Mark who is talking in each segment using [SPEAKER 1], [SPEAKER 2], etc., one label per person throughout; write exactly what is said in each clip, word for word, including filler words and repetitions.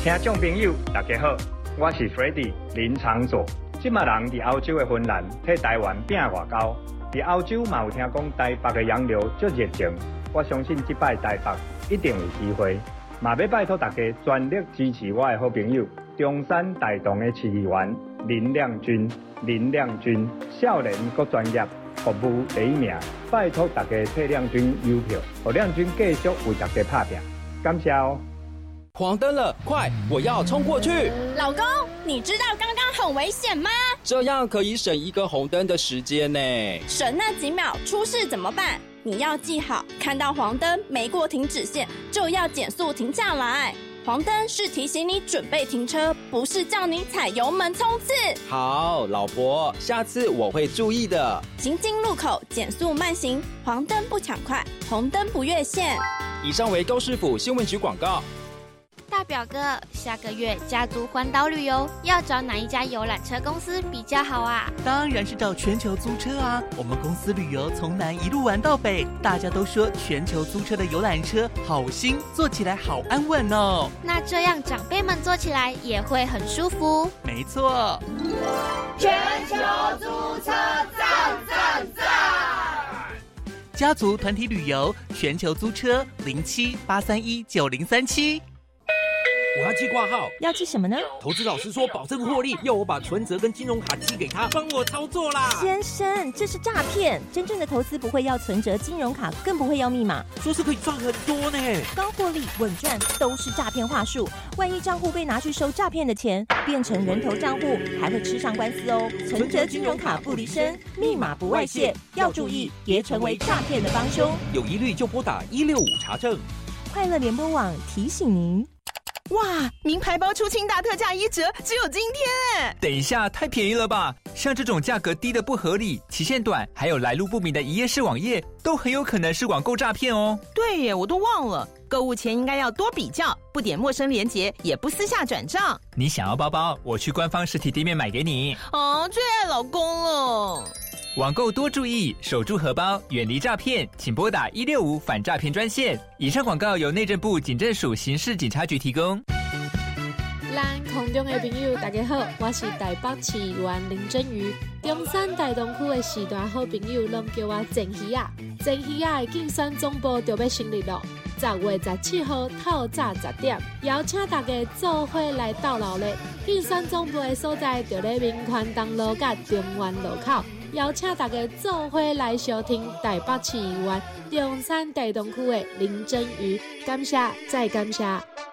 [SPEAKER 1] 听众朋友，大家好，我是 Freddy 林长佐。即马人伫欧洲的芬兰，替台湾拼外交。伫欧洲嘛有听讲台北的洋流足热情，我相信即摆台北一定有机会。嘛要拜托大家全力支持我的好朋友中山大同的市议员林亮君。林亮君少年阁专业，服务第一名，拜托大家替亮君邮票，让亮君继续为大家拍拼。感谢哦。
[SPEAKER 2] 黄灯了，快！我要冲过去。
[SPEAKER 3] 老公，你知道刚刚很危险吗？
[SPEAKER 2] 这样可以省一个红灯的时间呢。
[SPEAKER 3] 省那几秒，出事怎么办？你要记好，看到黄灯没过停止线，就要减速停下来。黄灯是提醒你准备停车，不是叫你踩油门冲刺。
[SPEAKER 2] 好，老婆，下次我会注意的。
[SPEAKER 3] 行经路口减速慢行，黄灯不抢快，红灯不越线。
[SPEAKER 2] 以上为高市府新闻局广告。
[SPEAKER 4] 大表哥，下个月家族环岛旅游要找哪一家游览车公司比较好啊？
[SPEAKER 5] 当然是找全球租车啊！我们公司旅游从南一路玩到北，大家都说全球租车的游览车好新，坐起来好安稳哦。
[SPEAKER 4] 那这样长辈们坐起来也会很舒服。
[SPEAKER 5] 没错，
[SPEAKER 6] 全球租车赞赞赞！
[SPEAKER 5] 家族团体旅游，全球租车零七八三一九零三七。
[SPEAKER 7] 我要寄挂号，
[SPEAKER 8] 要寄什么呢？
[SPEAKER 7] 投资老师说保证获利，要我把存折跟金融卡寄给他，帮我操作啦。
[SPEAKER 8] 先生，这是诈骗！真正的投资不会要存折、金融卡，更不会要密码。
[SPEAKER 7] 说是可以赚很多呢，
[SPEAKER 8] 高获利、稳赚都是诈骗话术。万一账户被拿去收诈骗的钱，变成人头账户，还会吃上官司哦。存折、金融卡不离身，密码不外泄，要注意，别成为诈骗的帮凶。
[SPEAKER 7] 有疑虑就拨打一六五查证。
[SPEAKER 8] 快乐联播网提醒您。
[SPEAKER 9] 哇，名牌包出清大特价一折，只有今天！
[SPEAKER 10] 等一下，太便宜了吧！像这种价格低的不合理、期限短，还有来路不明的一页式网页，都很有可能是网购诈骗哦。
[SPEAKER 9] 对耶，我都忘了，购物前应该要多比较，不点陌生连结，也不私下转账。
[SPEAKER 10] 你想要包包，我去官方实体店面买给你。
[SPEAKER 9] 哦，最爱老公了。
[SPEAKER 10] 网购多注意，守住荷包，远离诈骗，请拨打一六五反诈骗专线。以上广告由内政部警政署刑事警察局提供。
[SPEAKER 11] 咱空中的朋友大家好，我是台北市议员林真瑜。中山大同区的时段好朋友拢叫我郑鱼啊。郑鱼啊的竞选总部就要成立了，十月十七号透早十点，邀请大家做伙来到老咧。竞选总部的所在就咧民权东路甲中原路口。邀请大家做伙来收听台北市议员中山大同区的林真瑜，感谢再感谢。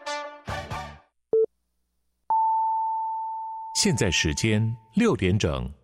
[SPEAKER 12] 现在时间六点整。